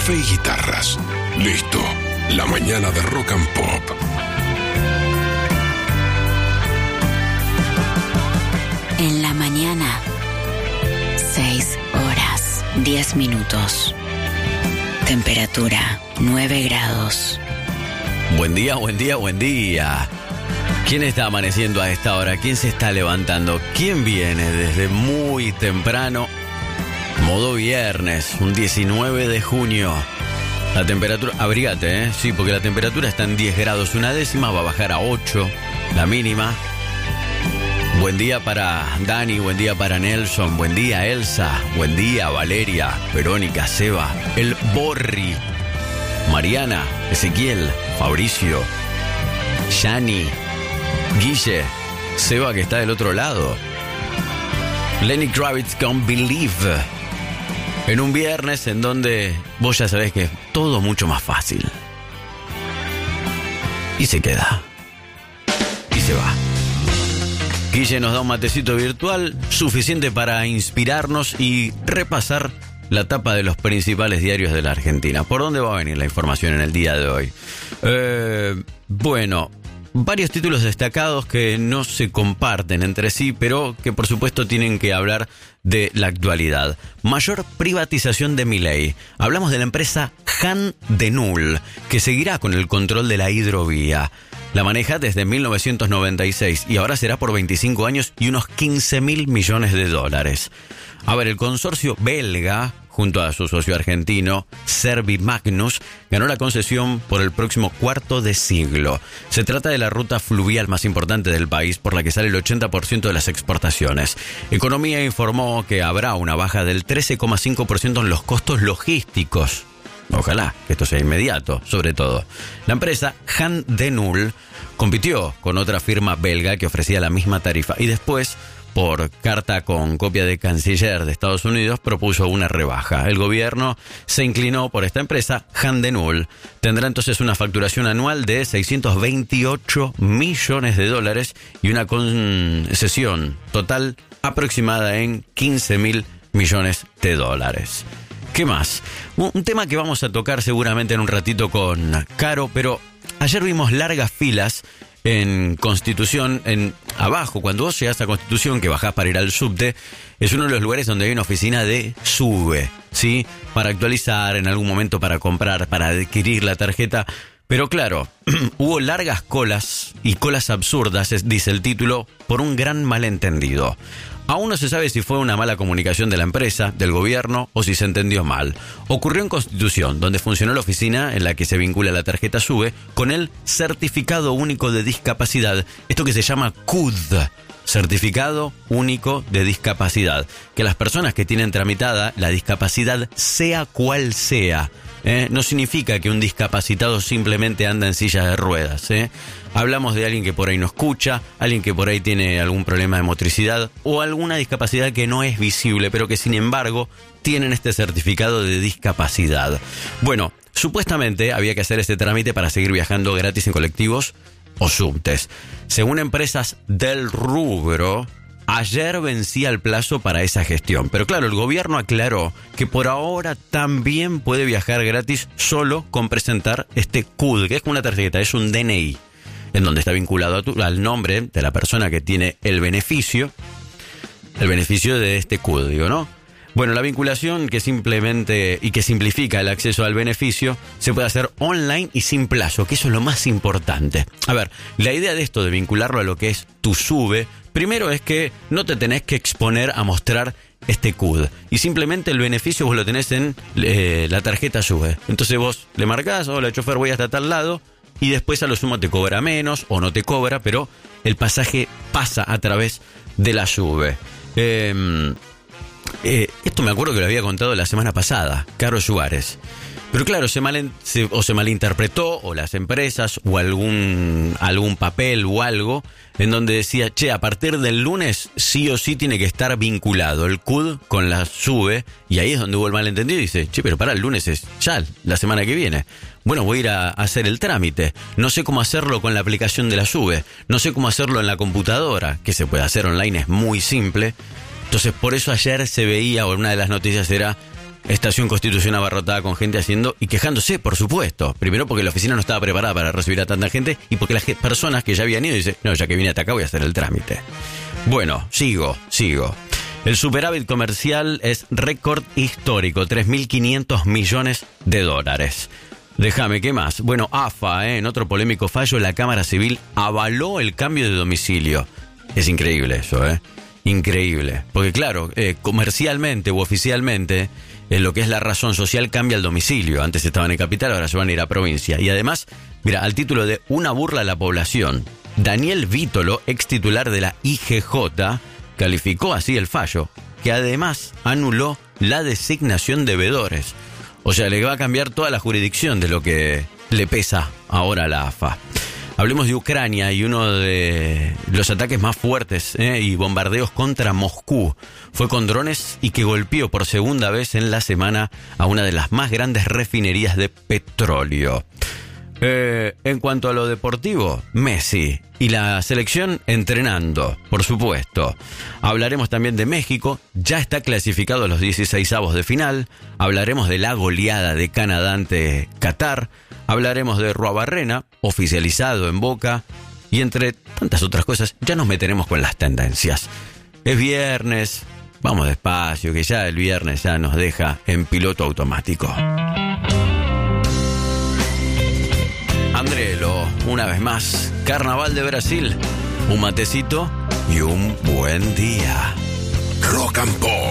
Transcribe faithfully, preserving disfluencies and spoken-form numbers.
café y guitarras. Listo, la mañana de Rock and Pop. En la mañana, seis horas, diez minutos. Temperatura, nueve grados. Buen día, buen día, buen día. ¿Quién está amaneciendo a esta hora? ¿Quién se está levantando? ¿Quién viene desde muy temprano? Modo viernes, un diecinueve de junio. La temperatura, abrigate, ¿eh? Sí, porque la temperatura está en diez grados, una décima, va a bajar a ocho, la mínima. Buen día para Dani, buen día para Nelson, buen día Elsa, buen día Valeria, Verónica, Seba, el Borri, Mariana, Ezequiel, Fabricio, Yani, Guille, Seba que está del otro lado, Lenny Kravitz con Believe, en un viernes en donde vos ya sabés que es todo mucho más fácil. Y se queda. Y se va. Guille nos da un matecito virtual suficiente para inspirarnos y repasar la tapa de los principales diarios de la Argentina. ¿Por dónde va a venir la información en el día de hoy? Eh, bueno, varios títulos destacados que no se comparten entre sí, pero que por supuesto tienen que hablar de la actualidad. Mayor privatización de Milei. Hablamos de la empresa Han de Null, que seguirá con el control de la hidrovía. La maneja desde mil novecientos noventa y seis y ahora será por veinticinco años y unos quince mil millones de dólares. A ver, el consorcio belga, junto a su socio argentino, Servimagnus, ganó la concesión por el próximo cuarto de siglo. Se trata de la ruta fluvial más importante del país, por la que sale el ochenta por ciento de las exportaciones. Economía informó que habrá una baja del trece coma cinco por ciento en los costos logísticos. Ojalá que esto sea inmediato, sobre todo. La empresa Han de Null compitió con otra firma belga que ofrecía la misma tarifa y después, por carta con copia de canciller de Estados Unidos, propuso una rebaja. El gobierno se inclinó por esta empresa, Han de Null. Tendrá entonces una facturación anual de seiscientos veintiocho millones de dólares y una concesión total aproximada en quince mil millones de dólares. ¿Qué más? Un tema que vamos a tocar seguramente en un ratito con Caro, pero ayer vimos largas filas en Constitución, en abajo, cuando vos llegás a Constitución, que bajás para ir al subte, es uno de los lugares donde hay una oficina de SUBE, ¿sí? Para actualizar, en algún momento para comprar, para adquirir la tarjeta. Pero claro, hubo largas colas y colas absurdas, dice el título, por un gran malentendido. Aún no se sabe si fue una mala comunicación de la empresa, del gobierno, o si se entendió mal. Ocurrió en Constitución, donde funcionó la oficina en la que se vincula la tarjeta SUBE con el Certificado Único de Discapacidad, esto que se llama C U D, Certificado Único de Discapacidad, que las personas que tienen tramitada la discapacidad, sea cual sea, ¿eh? No significa que un discapacitado simplemente anda en silla de ruedas, ¿eh? Hablamos de alguien que por ahí no escucha, alguien que por ahí tiene algún problema de motricidad o alguna discapacidad que no es visible, pero que sin embargo tienen este certificado de discapacidad. Bueno, supuestamente había que hacer este trámite para seguir viajando gratis en colectivos o subtes. Según empresas del rubro, ayer vencía el plazo para esa gestión. Pero claro, el gobierno aclaró que por ahora también puede viajar gratis solo con presentar este C U D, que es como una tarjeta, es un D N I, en donde está vinculado a tu, al nombre de la persona que tiene el beneficio, el beneficio de este C U D, digo, ¿no? Bueno, la vinculación que simplemente y que simplifica el acceso al beneficio se puede hacer online y sin plazo, que eso es lo más importante. A ver, la idea de esto de vincularlo a lo que es tu SUBE, primero es que no te tenés que exponer a mostrar este C U D y simplemente el beneficio vos lo tenés en eh, la tarjeta SUBE. Entonces vos le marcás, hola chofer, voy hasta tal lado, y después a lo sumo te cobra menos o no te cobra, pero el pasaje pasa a través de la SUBE. Eh, eh, esto me acuerdo que lo había contado la semana pasada, Caro Suárez. Pero claro, se, mal, se o se malinterpretó, o las empresas, o algún, algún papel o algo, en donde decía, che, a partir del lunes sí o sí tiene que estar vinculado el C U D con la SUBE, y ahí es donde hubo el malentendido, y dice, che, pero pará, el lunes es ya, la semana que viene. Bueno, voy a ir a hacer el trámite. No sé cómo hacerlo con la aplicación de la SUBE, no sé cómo hacerlo en la computadora, que se puede hacer online, es muy simple. Entonces, por eso ayer se veía, o una de las noticias era, Estación Constitución abarrotada con gente haciendo y quejándose, por supuesto. Primero porque la oficina no estaba preparada para recibir a tanta gente y porque las personas que ya habían ido dicen, no, ya que vine hasta acá voy a hacer el trámite. Bueno, sigo, sigo. El superávit comercial es récord histórico, tres mil quinientos millones de dólares. Déjame, ¿qué más? Bueno, A F A, ¿eh? En otro polémico fallo, la Cámara Civil avaló el cambio de domicilio. Es increíble eso, ¿eh? Increíble. Porque claro, eh, comercialmente u oficialmente, en lo que es la razón social cambia el domicilio. Antes estaban en capital, ahora se van a ir a provincia. Y además, mira, al título de Una burla a la población, Daniel Vítolo, ex titular de la I G J, calificó así el fallo, que además anuló la designación de veedores. O sea, le va a cambiar toda la jurisdicción de lo que le pesa ahora a la A F A. Hablemos de Ucrania y uno de los ataques más fuertes ¿eh? y bombardeos contra Moscú fue con drones y que golpeó por segunda vez en la semana a una de las más grandes refinerías de petróleo. Eh, en cuanto a lo deportivo, Messi y la selección entrenando, por supuesto. Hablaremos también de México, ya está clasificado a los dieciseisavos de final. Hablaremos de la goleada de Canadá ante Qatar. Hablaremos de Ruabarrena, oficializado en Boca. Y entre tantas otras cosas, ya nos meteremos con las tendencias. Es viernes, vamos despacio, que ya el viernes ya nos deja en piloto automático. Andrelo, una vez más, Carnaval de Brasil, un matecito y un buen día. Rock and Pop.